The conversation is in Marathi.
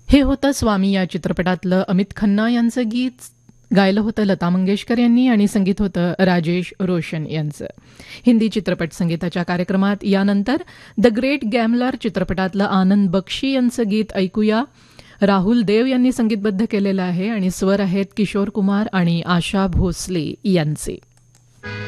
हे होतं स्वामी या चित्रपटातलं अमित खन्ना यांचं गीत. गायलं होतं लता मंगेशकर यांनी आणि संगीत होतं राजेश रोशन यांचं. हिंदी चित्रपट संगीताच्या कार्यक्रमात यानंतर द ग्रेट गॅमलर चित्रपटातलं आनंद बक्षी यांचं गीत ऐकूया. राहुल देव यांनी संगीतबद्ध केलेलं आहे आणि स्वर आहेत किशोर कुमार आणि आशा भोसले यांचे.